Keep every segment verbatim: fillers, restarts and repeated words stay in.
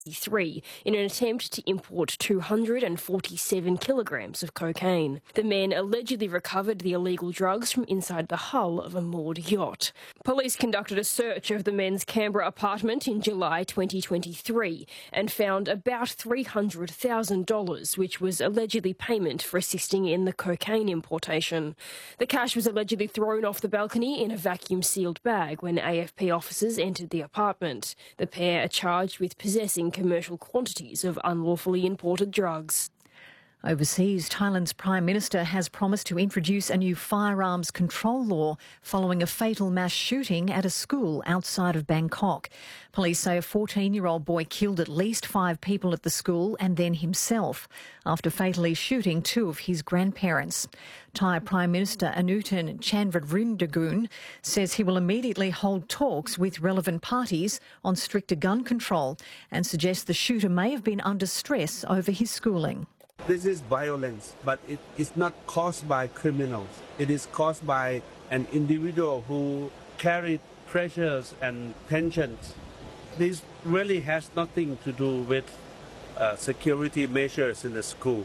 three in an attempt to import two hundred forty-seven kilograms of cocaine. The men allegedly recovered the illegal drugs from inside the hull of a moored yacht. Police conducted a search of the men's Canberra apartment in July twenty twenty-three and found about three hundred thousand dollars, which was allegedly payment for assisting in the cocaine importation. The cash was allegedly thrown off the balcony in a vacuum-sealed bag when A F P officers entered the apartment. The pair are charged with possessing commercial quantities of unlawfully imported drugs. Overseas, Thailand's Prime Minister has promised to introduce a new firearms control law following a fatal mass shooting at a school outside of Bangkok. Police say a fourteen-year-old boy killed at least five people at the school and then himself after fatally shooting two of his grandparents. Thai Prime Minister Anutin Chandrarindagun says he will immediately hold talks with relevant parties on stricter gun control and suggests the shooter may have been under stress over his schooling. This is violence, but it is not caused by criminals. It is caused by an individual who carried pressures and tensions. This really has nothing to do with uh, security measures in the school.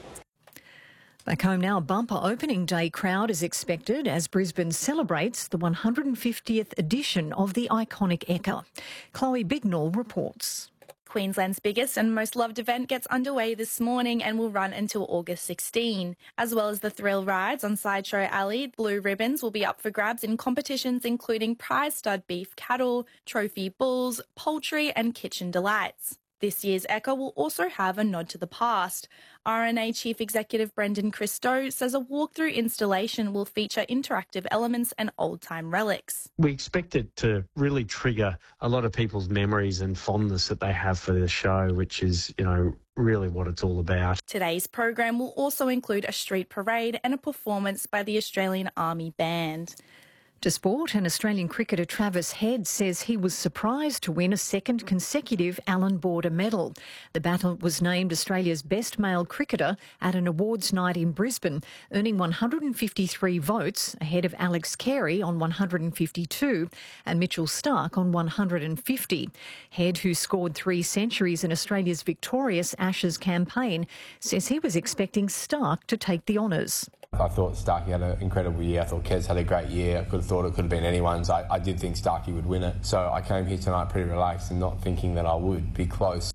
Back home now, a bumper opening day crowd is expected as Brisbane celebrates the one hundred fiftieth edition of the iconic Ekka. Chloe Bignall reports. Queensland's biggest and most loved event gets underway this morning and will run until August sixteenth. As well as the thrill rides on Sideshow Alley, blue ribbons will be up for grabs in competitions including prize stud beef cattle, trophy bulls, poultry and kitchen delights. This year's Ekka will also have a nod to the past. R N A Chief Executive Brendan Christo says a walkthrough installation will feature interactive elements and old-time relics. We expect it to really trigger a lot of people's memories and fondness that they have for the show, which is, you know, really what it's all about. Today's program will also include a street parade and a performance by the Australian Army Band. To sport, and Australian cricketer Travis Head says he was surprised to win a second consecutive Allan Border medal. The Battle was named Australia's best male cricketer at an awards night in Brisbane, earning one hundred fifty-three votes ahead of Alex Carey on one hundred fifty-two and Mitchell Starc on one hundred fifty. Head, who scored three centuries in Australia's victorious Ashes campaign, says he was expecting Starc to take the honours. I thought Starkey had an incredible year. I thought Kez had a great year. I could have thought it could have been anyone's. I, I did think Starkey would win it. So I came here tonight pretty relaxed and not thinking that I would be close.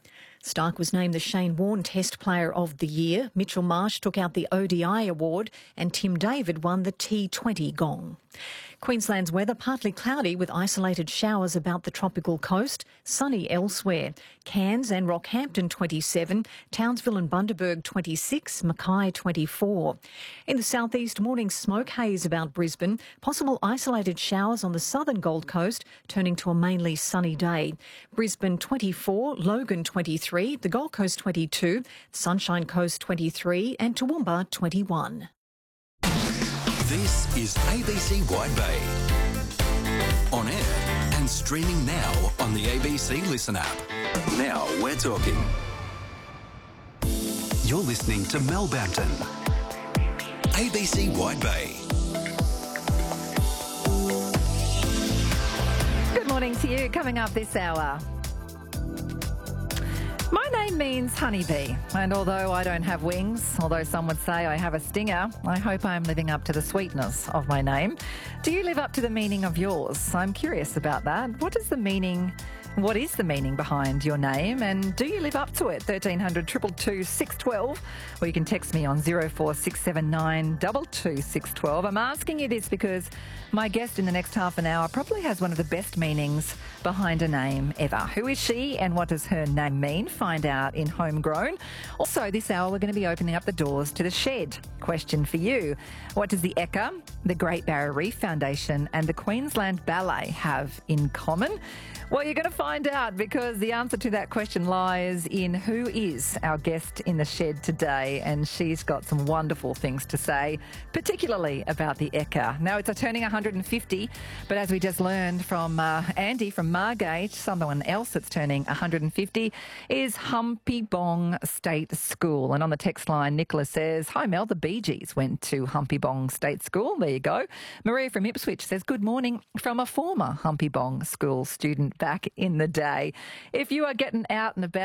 Starc was named the Shane Warne Test Player of the Year. Mitchell Marsh took out the O D I award and Tim David won the T twenty gong. Queensland's weather partly cloudy with isolated showers about the tropical coast, sunny elsewhere. Cairns and Rockhampton twenty-seven, Townsville and Bundaberg twenty-six, Mackay twenty-four. In the southeast, morning smoke haze about Brisbane, possible isolated showers on the southern Gold Coast, turning to a mainly sunny day. Brisbane twenty-four, Logan twenty-three, the Gold Coast twenty-two, Sunshine Coast twenty-three and Toowoomba twenty-one. This is A B C Wide Bay. On air and streaming now on the A B C Listen app. Now we're talking. You're listening to Mel Bampton. A B C Wide Bay. Good morning to you. Coming up this hour. My name means honeybee, and although I don't have wings, although some would say I have a stinger, I hope I'm living up to the sweetness of my name. Do you live up to the meaning of yours? I'm curious about that. What is the meaning, what is the meaning behind your name, and do you live up to it? thirteen hundred, two two two, six one two, or you can text me on zero four six seven nine, two two six one two. I'm asking you this because my guest in the next half an hour probably has one of the best meanings behind a name ever. Who is she and what does her name mean? Find out in Homegrown. Also, this hour we're going to be opening up the doors to the shed. Question for you. What does the Ekka, the Great Barrier Reef Foundation and the Queensland Ballet have in common? Well, you're going to find out because the answer to that question lies in who is our guest in the shed today, and she's got some wonderful things to say, particularly about the Ekka. Now, it's a turning one hundred fifty, but as we just learned from uh, Andy from Margate, someone else that's turning one hundred fifty is Humpy Bong State School. And on the text line, Nicholas says, hi Mel, the Bee Gees went to Humpy Bong State School. There you go. Maria from Ipswich says, good morning from a former Humpy Bong School student back in the day. If you are getting out and about